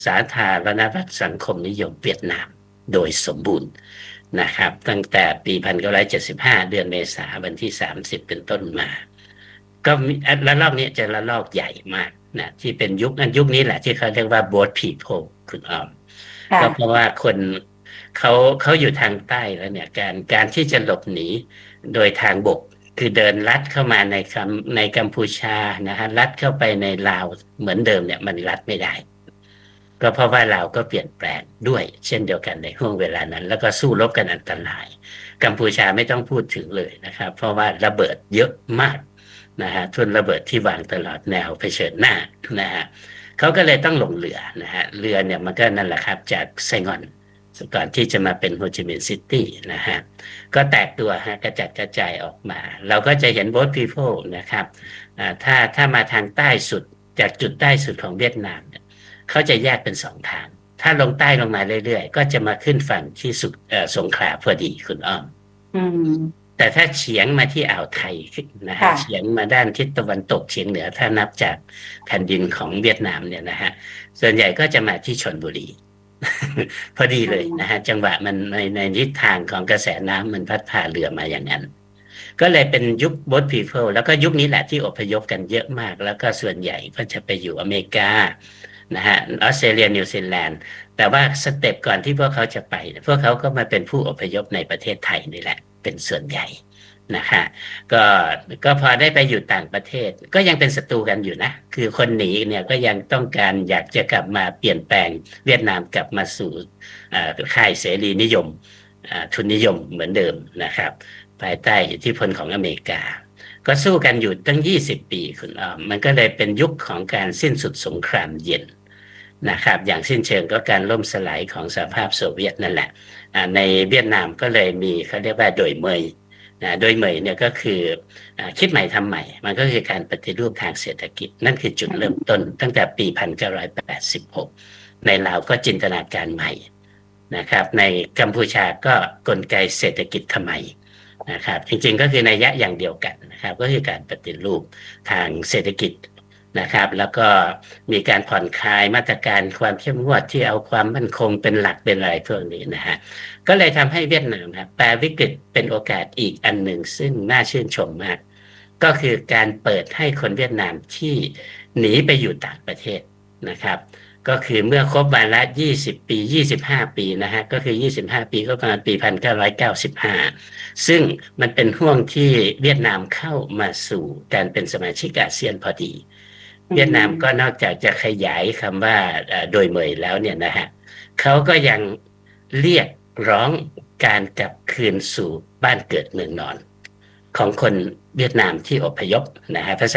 สาธารณรัฐสังคมนิยมเวียดนามโดยสมบูรณ์นะครับตั้งแต่ปี1975เดือนเมษายนวันที่30เป็นต้นมาก็ระลอกนี้จะระลอกใหญ่มากนะที่เป็นยุคนี้แหละที่เขาเรียกว่า boat people คุณอ้อมก็เพค่ะราะว่าคนเขาเขาอยู่ทางใต้แล้วเนี่ยการที่จะหลบหนีโดยทางบกคือเดินลัดเข้ามาในกัมพูชานะฮะลัดเข้าไปในลาวเหมือนเดิมเนี่ยมันลัดไม่ได้ ก็เพราะว่าเราก็เปลี่ยนแปลงด้วยเช่นเดียวกันในห่วงเวลานั้นแล้วก็สู้รบกันอันตรายกัมพูชาไม่ต้องพูดถึงเลยนะครับเพราะว่าระเบิดเยอะมากนะฮะทุนระเบิดที่วางตลอดแนวเผชิญหน้านะฮะเขาก็เลยต้องลงเรือนะฮะเรือเนี่ยมันก็นั่นแหละครับจากไซงอนก่อนที่จะมาเป็นโฮจิมินห์ซิตี้นะฮะก็แตกตัวฮะกระจัดกระจายออกมาเราก็จะเห็น boat people นะครับถ้ามาทางใต้สุดจากจุดใต้สุดของเวียดนามเนี่ย เขาจะแยกเป็นสองทาง ถ้าลงใต้ลงมาเรื่อยๆ ก็จะมาขึ้นฝั่งที่สุดสงขลาพอดีคุณอ้อมอืมแต่ถ้าเฉียงมาที่อ่าวไทยนะฮะเฉียค่ะงมาด้านทิศตะวันตกเฉียงเหนือถ้านับจากแผ่นดินของเวียดนามเนี่ยนะฮะส่วนใหญ่ก็จะมาที่ชลบุรีพอดีอืเลยนะฮะมจังหวะมันในทิศทางของกระแสน้ำมันพัดพาเรือมาอย่างนั้นก็เลยเป็นยุค boat people แล้วก็ยุคนี้แหละที่อพยพกันเยอะมากแล้วก็ส่วนใหญ่ก็จะไปอยู่อเมริกานะฮะออสเตรเลียนิวซีแลนด์แต่ว่าสเต็ปก่อนที่พวกเขาจะไปพวกเขาก็มาเป็นผู้อพยพในประเทศไทยนี่แหละเป็นส่วนใหญ่นะฮะก็ก็พอได้ไปอยู่ต่างประเทศก็ยังเป็นศัตรูกันอยู่นะคือคนหนีเนี่ยก็ยังต้องการอยากจะกลับมาเปลี่ยนแปลงเวียดนามกลับมาสู่ค่ายเสรีนิยมทุนนิยมเหมือนเดิมนะครับภายใต้อิทธิพลของอเมริกาก็สู้กันอยู่ตั้ง20ปีคุณอ้อมมันก็เลยเป็นยุคของการสิ้นสุดสงครามเย็นนะครับอย่างสิ้นเชิงก็การล่มสลายของสหภาพโซเวียตนั่นแหละในเวียดนามก็เลยมีเขาเรียกว่าโดยเมยโดยเหมยเนี่ยก็คือคิดใหม่ทำใหม่มันก็คือการปฏิรูปทางเศรษฐกิจนั่นคือจุดเริ่มต้นตั้งแต่ปี1986ในลาวก็จินตนาการใหม่นะครับในกัมพูชาก็กลไกเศรษฐกิจทำไมนะครับจริงๆก็คือนัยยะอย่างเดียวกันนะครับก็คือการปฏิรูปทางเศรษฐกิจนะครับแล้วก็มีการผ่อนคลายมาตรการความเข้มงวดที่เอาความมั่นคงเป็นหลักเป็นอะไรพวกนี้นะฮะ ก็เลยทำให้เวียดนามครับแปลวิกฤตเป็นโอกาสอีกอันหนึ่งซึ่งน่าชื่นชมมากก็คือการเปิดให้คนเวียดนามที่หนีไปอยู่ต่างประเทศนะครับก็คือเมื่อครบวาระ20ปี25ปีนะฮะก็คือ25ปีก็ประมาณปี1995ซึ่งมันเป็นห่วงที่เวียดนามเข้ามาสู่การเป็นสมาชิกอาเซียนพอดีอืเวียดนามก็มนอกจากจะขยายคำว่าโดยเมยแล้วเนี่ยนะฮะ เขาก็ยังเรียกร้องการกลับคืนสู่บ้านเกิดเมืองนอนของคนเวียดนามที่อพยพนะฮะภาษา